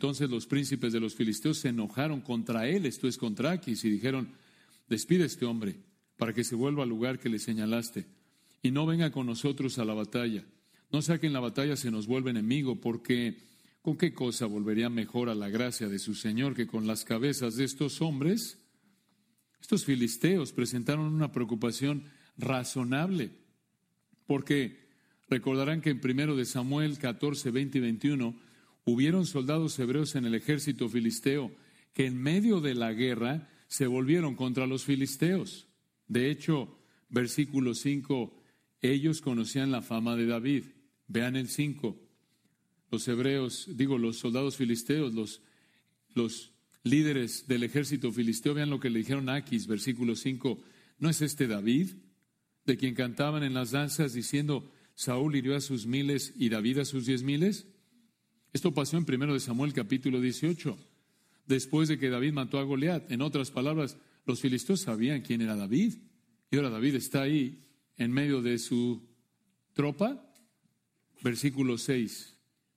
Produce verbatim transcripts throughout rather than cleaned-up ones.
Entonces los príncipes de los filisteos se enojaron contra él, esto es contra Aquis, y dijeron: despide a este hombre para que se vuelva al lugar que le señalaste y no venga con nosotros a la batalla. No sea que en la batalla se nos vuelva enemigo, porque ¿con qué cosa volvería mejor a la gracia de su Señor que con las cabezas de estos hombres? Estos filisteos presentaron una preocupación razonable, porque recordarán que en primero de Samuel catorce, veinte y veintiuno hubieron soldados hebreos en el ejército filisteo que en medio de la guerra se volvieron contra los filisteos. De hecho, versículo cinco, ellos conocían la fama de David. Vean el cinco. Los hebreos, digo, los soldados filisteos, los, los líderes del ejército filisteo, vean lo que le dijeron a Aquis, versículo cinco. ¿No es este David, de quien cantaban en las danzas diciendo: Saúl hirió a sus miles y David a sus diez miles? Esto pasó en primero de Samuel capítulo dieciocho, después de que David mató a Goliat. En otras palabras, los filisteos sabían quién era David, y ahora David está ahí en medio de su tropa. Versículo seis,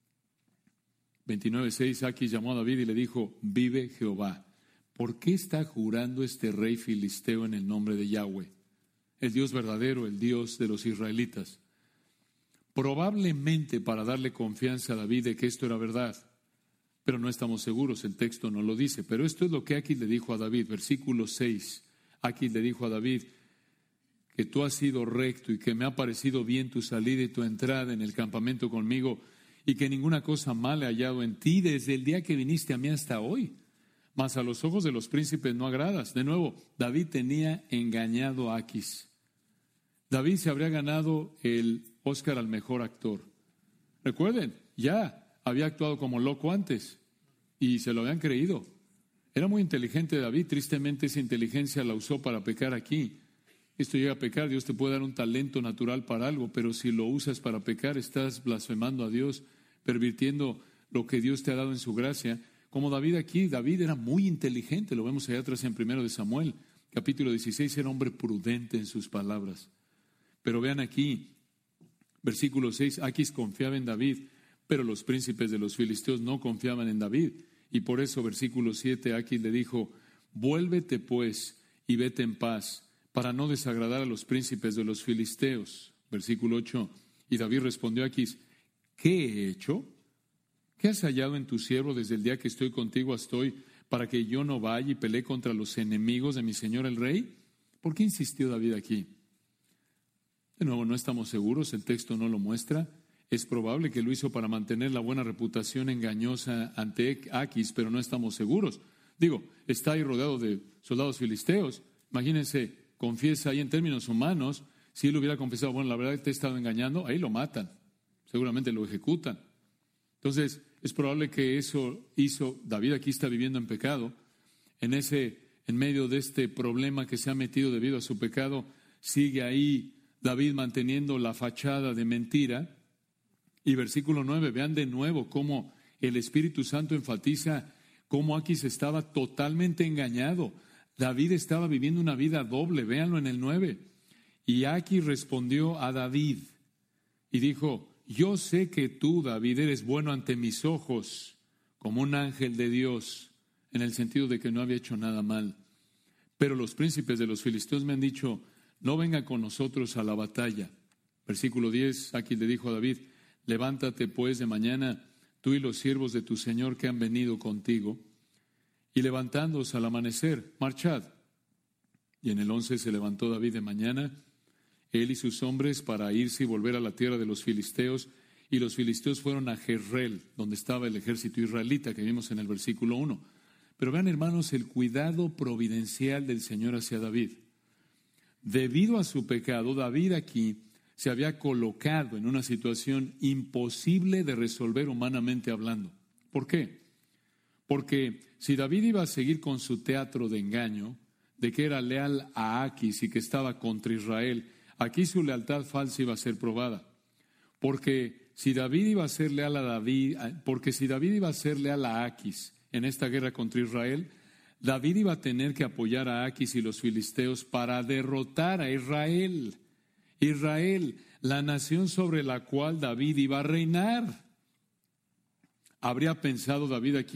veintinueve seis, Aquis llamó a David y le dijo: vive Jehová, ¿por qué está jurando este rey filisteo en el nombre de Yahweh, el Dios verdadero, el Dios de los israelitas? Probablemente para darle confianza a David de que esto era verdad, pero no estamos seguros, el texto no lo dice. Pero esto es lo que Aquis le dijo a David, versículo seis. Aquis le dijo a David: que tú has sido recto y que me ha parecido bien tu salida y tu entrada en el campamento conmigo, y que ninguna cosa mala he hallado en ti desde el día que viniste a mí hasta hoy. Mas a los ojos de los príncipes no agradas. De nuevo, David tenía engañado a Aquis. David se habría ganado el Oscar al mejor actor. Recuerden, ya había actuado como loco antes y se lo habían creído. Era muy inteligente David, tristemente esa inteligencia la usó para pecar aquí. Esto llega a pecar, Dios te puede dar un talento natural para algo, pero si lo usas para pecar, estás blasfemando a Dios, pervirtiendo lo que Dios te ha dado en su gracia. Como David aquí, David era muy inteligente, lo vemos allá atrás en primero de Samuel, capítulo dieciséis, era hombre prudente en sus palabras. Pero vean aquí, versículo seis, Aquis confiaba en David, pero los príncipes de los filisteos no confiaban en David. Y por eso, versículo siete, Aquis le dijo: vuélvete pues y vete en paz, para no desagradar a los príncipes de los filisteos. Versículo ocho, y David respondió a Aquis: ¿qué he hecho? ¿Qué has hallado en tu siervo desde el día que estoy contigo hasta hoy, para que yo no vaya y pelee contra los enemigos de mi señor el rey? ¿Por qué insistió David aquí? De nuevo, no estamos seguros, el texto no lo muestra. Es probable que lo hizo para mantener la buena reputación engañosa ante Aquis, pero no estamos seguros. Digo, está ahí rodeado de soldados filisteos. Imagínense, confiesa ahí en términos humanos. Si él hubiera confesado: bueno, la verdad que te he estado engañando, ahí lo matan. Seguramente lo ejecutan. Entonces, es probable que eso hizo. David aquí está viviendo en pecado. En ese, en medio de este problema que se ha metido debido a su pecado, sigue ahí David manteniendo la fachada de mentira. Y versículo nueve, vean de nuevo cómo el Espíritu Santo enfatiza cómo Aquis estaba totalmente engañado. David estaba viviendo una vida doble, véanlo en el nueve. Y Aquis respondió a David y dijo: yo sé que tú, David, eres bueno ante mis ojos, como un ángel de Dios, en el sentido de que no había hecho nada mal. Pero los príncipes de los filisteos me han dicho: no venga con nosotros a la batalla. Versículo diez, Aquis le dijo a David: levántate pues de mañana, tú y los siervos de tu señor que han venido contigo, y levantándose al amanecer, marchad. Y en el once se levantó David de mañana, él y sus hombres, para irse y volver a la tierra de los filisteos, y los filisteos fueron a Jezreel, donde estaba el ejército israelita que vimos en el versículo uno. Pero vean, hermanos, el cuidado providencial del Señor hacia David. Debido a su pecado, David aquí se había colocado en una situación imposible de resolver humanamente hablando. ¿Por qué? Porque si David iba a seguir con su teatro de engaño, de que era leal a Aquis y que estaba contra Israel, aquí su lealtad falsa iba a ser probada. Porque si David iba a ser leal a David, porque si David iba a ser leal a Aquis en esta guerra contra Israel, David iba a tener que apoyar a Aquis y los filisteos para derrotar a Israel. Israel, la nación sobre la cual David iba a reinar. Habría pensado David aquí